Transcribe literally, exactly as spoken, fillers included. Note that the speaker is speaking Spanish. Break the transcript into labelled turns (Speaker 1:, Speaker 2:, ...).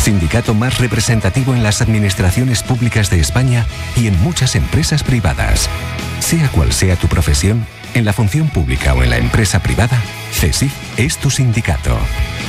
Speaker 1: sindicato más representativo en las administraciones públicas de España y en muchas empresas privadas. Sea cual sea tu profesión, en la función pública o en la empresa privada, CESIF es tu sindicato.